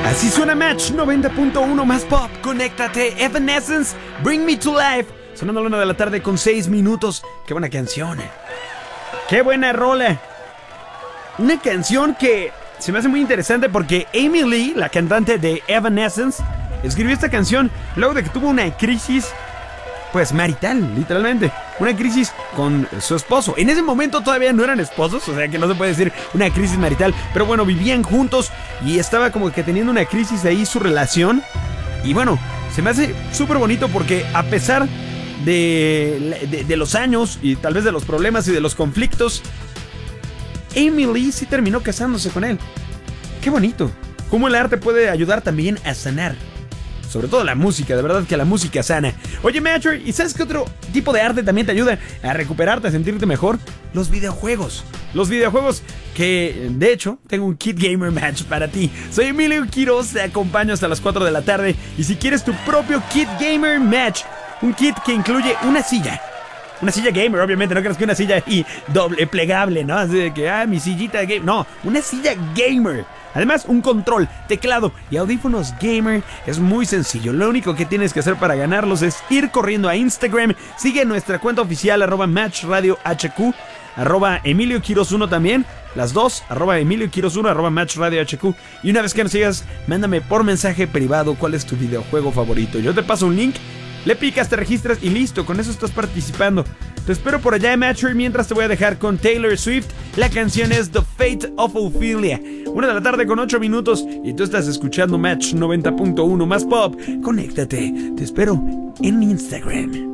Así suena Match 90.1 más pop. Conéctate, Evanescence, Bring Me to Life. Sonando a la 1 de la tarde con 6 minutos. Qué buena canción. Qué buena rola. Una canción que se me hace muy interesante porque Amy Lee, la cantante de Evanescence, escribió esta canción luego de que tuvo una crisis, pues marital, literalmente. Una crisis con su esposo. En ese momento todavía no eran esposos, o sea que no se puede decir una crisis marital. Pero bueno, vivían juntos y estaba como que teniendo una crisis ahí su relación. Y bueno, se me hace súper bonito porque a pesar de los años y tal vez de los problemas y de los conflictos, Amy Lee sí terminó casándose con él. Qué bonito. Cómo el arte puede ayudar también a sanar. Sobre todo la música, de verdad que la música sana. Oye, Matcher, ¿y sabes qué otro tipo de arte también te ayuda a recuperarte, a sentirte mejor? Los videojuegos. Los videojuegos que, de hecho, tengo un Kit Gamer Match para ti. Soy Emilio Quiroz, te acompaño hasta las 4 de la tarde. Y si quieres tu propio Kit Gamer Match, un kit que incluye una silla gamer, obviamente, no creas que una silla y doble plegable, ¿no? Así de que, mi sillita de gamer. No, una silla gamer. Además, un control, teclado y audífonos gamer. Es muy sencillo. Lo único que tienes que hacer para ganarlos es ir corriendo a Instagram. Sigue nuestra cuenta oficial, @MatchRadioHQ, @EmilioQuiroz1 también. Las dos, @EmilioQuiroz1, @MatchRadioHQ. Y una vez que nos sigas, mándame por mensaje privado cuál es tu videojuego favorito. Yo te paso un link. Le picas, te registras y listo, con eso estás participando. Te espero por allá, Matcher, mientras te voy a dejar con Taylor Swift. La canción es The Fate of Ophelia. 1 de la tarde con 8 minutos y tú estás escuchando Match 90.1 más pop. Conéctate, te espero en Instagram.